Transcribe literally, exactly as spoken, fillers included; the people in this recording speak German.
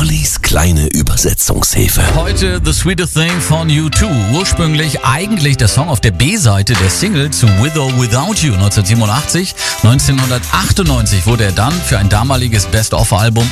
Ollis kleine Übersetzungshilfe. Heute The Sweetest Thing von U zwei. Ursprünglich eigentlich der Song auf der B-Seite der Single zu With or Without You neunzehnhundertsiebenundachtzig. neunzehnhundertachtundneunzig wurde er dann für ein damaliges Best-of-Album